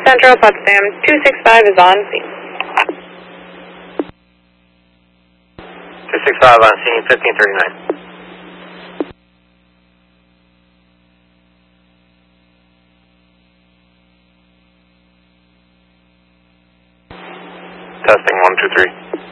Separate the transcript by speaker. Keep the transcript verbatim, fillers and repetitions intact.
Speaker 1: Central Potsdam two six five is on scene.
Speaker 2: two six five on scene, fifteen thirty-nine. Testing one two three.